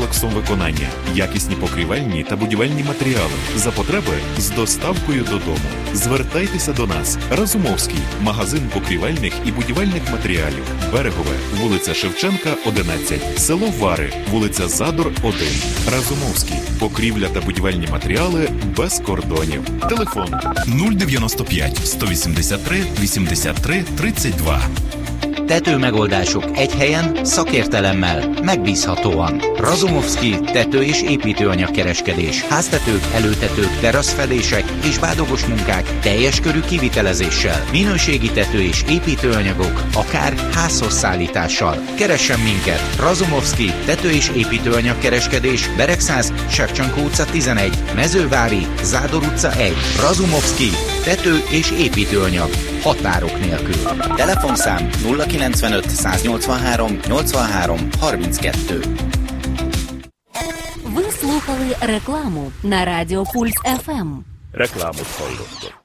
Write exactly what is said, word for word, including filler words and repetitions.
комплексом виконання, якісні покрівельні та будівельні матеріали. За потреби з доставкою додому. Звертайтеся до нас. Разумовський. Магазин покрівельних і будівельних матеріалів. Берегове. Вулиця Шевченка, одинадцять. Село Вари. Вулиця Задор, один. Разумовський. Покрівля та будівельні матеріали без кордонів. Телефон нуль дев'яносто п'ять сто вісімдесят три вісімдесят три тридцять два. Tetőmegoldások egy helyen, szakértelemmel, megbízhatóan. Razumowski tető- és építőanyagkereskedés. Háztetők, előtetők, teraszfedések és bádogos munkák teljes körű kivitelezéssel. Minőségi tető- és építőanyagok, akár házhoz szállítással. Keressen minket! Razumowski tető- és építőanyagkereskedés. Beregszáz, Sevcsenko utca tizenegy, Mezővári, Zádor utca egy. Razumowski tető- és építőanyag. Határok nélkül. Telefonszám nulla kilencvenöt száznyolcvanhárom nyolcvanhárom harminckettő. Ви слухали рекламу на Радіо Пульс еф ем. Рекламу хвалю.